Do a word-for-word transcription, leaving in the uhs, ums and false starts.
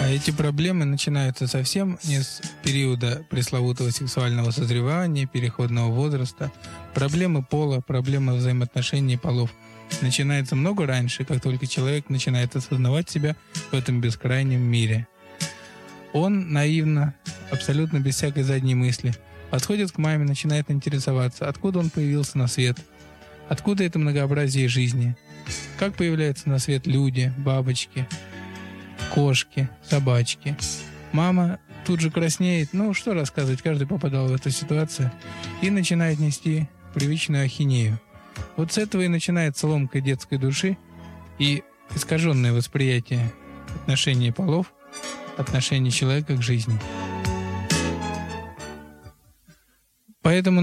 А эти проблемы начинаются совсем не с периода пресловутого сексуального созревания, переходного возраста. Проблемы пола, проблемы взаимоотношений полов начинаются много раньше, как только человек начинает осознавать себя в этом бескрайнем мире. Он наивно, абсолютно без всякой задней мысли, подходит к маме, начинает интересоваться, откуда он появился на свет, откуда это многообразие жизни, как появляются на свет люди, бабочки, кошки, собачки. Мама тут же краснеет, ну что рассказывать, каждый попадал в эту ситуацию, и начинает нести привычную ахинею. Вот с этого и начинается ломка детской души и искаженное восприятие отношений полов, отношений человека к жизни. Поэтому